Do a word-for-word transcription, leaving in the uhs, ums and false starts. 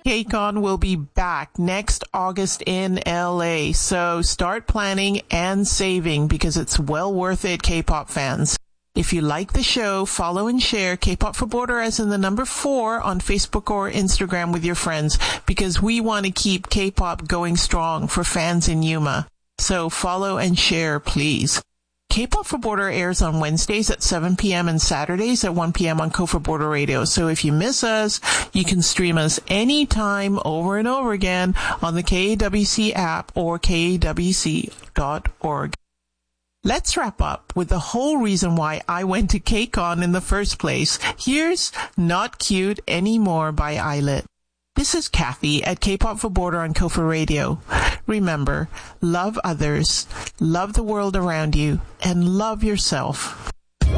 KCON will be back next August in L A, so start planning and saving because it's well worth it, K-pop fans. If you like the show, follow and share K-pop for Border as in the number four on Facebook or Instagram with your friends because we want to keep K-pop going strong for fans in Yuma. So follow and share, please. K-pop for Border airs on Wednesdays at seven p.m. and Saturdays at one p.m. on Ko for Border Radio. So if you miss us, you can stream us anytime over and over again on the K A W C app or K A W C dot org. Let's wrap up with the whole reason why I went to KCON in the first place. Here's Not Cute Anymore by Eyelet. This is Kathy at K-pop for Border on Ko for Radio. Remember, love others, love the world around you, and love yourself.